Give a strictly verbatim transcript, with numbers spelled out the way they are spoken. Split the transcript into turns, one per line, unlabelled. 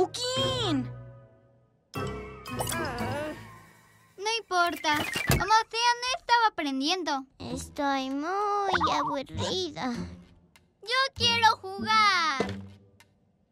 ¡Joaquín!
No importa. Como sea, no estaba aprendiendo.
Estoy muy aburrida.
Yo quiero jugar.